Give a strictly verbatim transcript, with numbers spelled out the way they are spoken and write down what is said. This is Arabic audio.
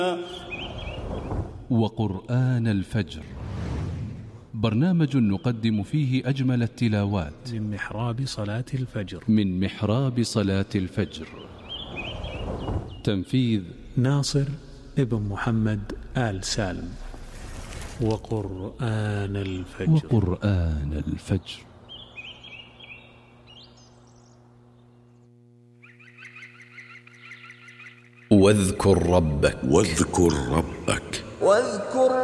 وقرآن الفجر، برنامج نقدم فيه أجمل التلاوات من محراب صلاة الفجر من محراب صلاة الفجر. تنفيذ ناصر ابن محمد آل سالم. وقرآن الفجر وقرآن الفجر. واذكر ربك واذكر ربك واذكر